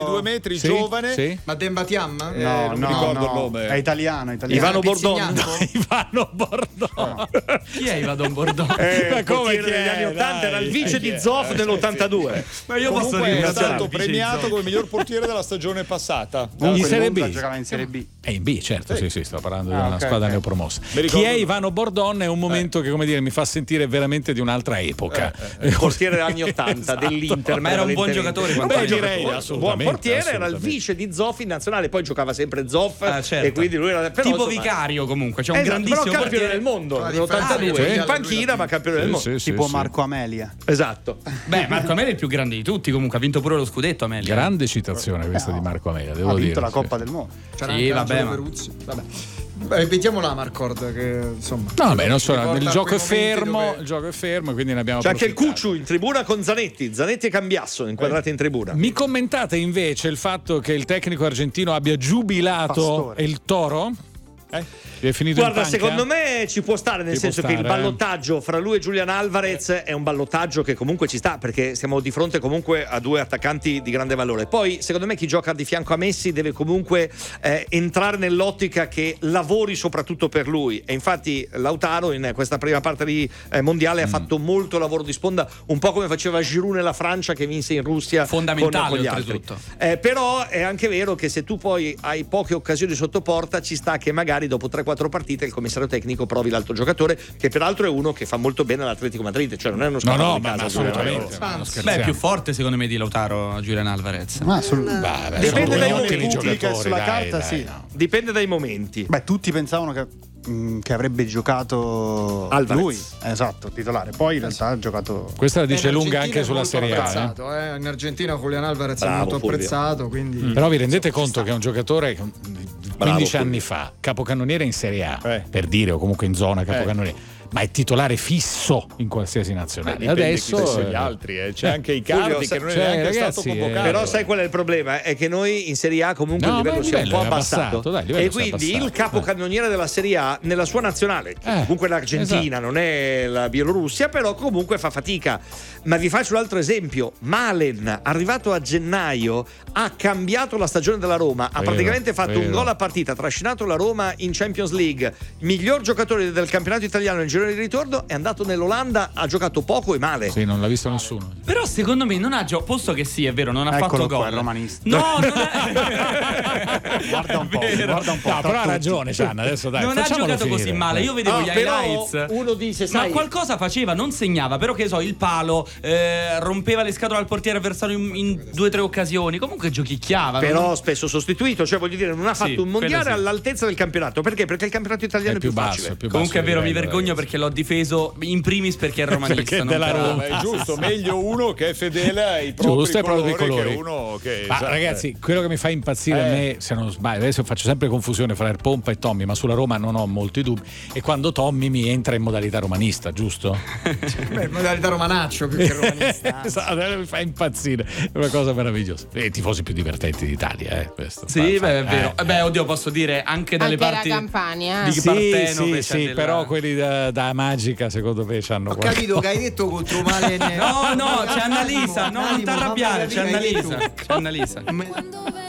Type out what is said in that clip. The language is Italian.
2 metri, Sì, giovane. sì. Ma Demba Tiamma? Non mi ricordo il nome. È italiano. Ivano Bordon. Ivano Bordon. Chi è Ivano Bordon? Ma come Portiere degli anni 80, era il vice di Zoff nell'82. Ma io posso Comunque dire è stato premiato come miglior portiere della stagione passata. In Serie B. Giocava in Serie B. È in B, certo, sì, sto parlando di una ok, squadra ok. neopromossa. Mi ricordo- Chi è Ivano Bordon è un momento che, come dire, mi fa sentire veramente di un'altra epoca. Il portiere degli anni 80 dell'Inter. Ma era un buon prevalentemente. giocatore quando Beh, era direi, giocatore. assolutamente. Buon portiere, era il assolutamente. vice di Zoff in nazionale, poi giocava sempre Zoff Certo. e quindi lui era però, Tipo insomma, vicario comunque, c'è un esatto, grandissimo però campione portiere. del mondo La nell'82 differenza in panchina, ma campione del mondo. Tipo Marco Amelia. Esatto. Beh, Marco Amelia è il più grande di tutti, comunque ha vinto pure lo scudetto Amelia. Grande citazione questa di Marco Amelia, devo Ha dire. vinto la sì. Coppa del Mondo. C'era Sì, anche vabbè, Angelo ma- Peruzzi. Vabbè. Beh, ripetiamo la Marcord che insomma. No, vabbè, non so, riporta il a gioco quei è fermo, momenti il gioco è fermo, quindi ne abbiamo C'è anche il approfittato. Cucciu in tribuna con Zanetti e Cambiasso inquadrati in tribuna. Mi commentate invece il fatto che il tecnico argentino abbia giubilato Pastore. il Toro? È finito Guarda, in panca? secondo me ci può stare, nel Ci può senso che il stare, ballottaggio fra lui e Julian Alvarez è un ballottaggio che comunque ci sta, perché siamo di fronte comunque a due attaccanti di grande valore. Poi secondo me chi gioca di fianco a Messi deve comunque entrare nell'ottica che lavori soprattutto per lui, e infatti Lautaro in questa prima parte di mondiale ha fatto molto lavoro di sponda, un po' come faceva Giroud nella Francia che vinse in Russia Fondamentale, con gli altri. oltretutto. Però è anche vero che se tu poi hai poche occasioni sotto porta, ci sta che magari dopo 3-4 partite il commissario tecnico provi l'altro giocatore, che peraltro è uno che fa molto bene all'Atletico Madrid, cioè non è uno squadra No, di ma casa, assolutamente. Anzi. non scherziamo. Beh, è più forte secondo me di Lautaro Giulian Alvarez. Ma sul... Beh, Dipende sono dai due momenti. ottimi Pubblica giocatori, sulla dai, carta, dai, sì. no. Dipende dai momenti. Beh, tutti pensavano che avrebbe giocato Alvarez. lui, esatto, titolare. Poi in realtà ha giocato. Questa la In dice lunga Argentina anche è sulla molto Serie A. apprezzato, in Argentina Julian Alvarez Bravo, è molto Fulvio. apprezzato, quindi Però vi rendete conto che è un giocatore che 15 Bravo, anni fa, capocannoniere in Serie A, per dire, o comunque in zona capocannoniere, ma è titolare fisso in qualsiasi nazionale. Dipende Adesso chi sono gli altri, c'è anche Icardi Fulvio, che non è cioè, neanche ragazzi, stato convocato. Però sai qual è il problema? È che noi in Serie A comunque No, il livello ma il si è un po' livello è abbassato, abbassato, dai, il livello e si è quindi abbassato. il capocannoniere della Serie A nella sua nazionale, che comunque è l'Argentina, esatto. non è la Bielorussia, però comunque fa fatica. Ma vi faccio un altro esempio: Malen, arrivato a gennaio, ha cambiato la stagione della Roma, ha praticamente fatto un gol a partita, ha trascinato la Roma in Champions League, miglior giocatore del campionato italiano nel girone di ritorno, è andato nell'Olanda, ha giocato poco e male. Sì, non l'ha visto nessuno. Però secondo me non ha giocato, posto che sì, è vero, non ha Eccolo fatto qua, gol. il romanista. No, non è... Guarda un po', Vero. guarda un po'. No, tra però ha tutti. ragione, Gianna, adesso dai, non ha facciamolo giocato finire. così male. Io vedevo No, gli però highlights. uno dice, ma sai, qualcosa faceva, non segnava, però che so, il palo, rompeva le scatole al portiere avversario in 2 o 3 occasioni. Comunque giochicchiava. però non- spesso sostituito, cioè voglio dire, non ha Sì, fatto un mondiale quello sì. all'altezza del campionato. Perché? Perché il campionato italiano È è più basso, facile. è più Comunque è basso vero, mi livello, vergogno ragazzi. perché l'ho difeso in primis perché è romanista. Perché non della per- Roma. È giusto, meglio uno che è fedele ai propri Giusto, ai propri colori colori. che uno che Ma esatto. ragazzi, quello che mi fa impazzire a me, se non sbaglio, adesso faccio sempre confusione fra Pompa e Tommy, ma sulla Roma non ho molti dubbi, è quando Tommy mi entra in modalità romanista, giusto? beh, modalità romanaccio più che romanista. Esatto, mi fa impazzire, è una cosa meravigliosa. E i tifosi più divertenti d'Italia, questo. Sì, beh, è vero. Beh, oddio, posso dire anche dalle Anche parti la Campania. di Sì, Partenope, sì, c'è però della- quelli da Magica secondo me c'hanno Ho capito che hai detto contro Malen. No, c'è Annalisa, no, non ti arrabbiare, c'è Fammi capire che hai Annalisa. detto. C'è Annalisa. Me-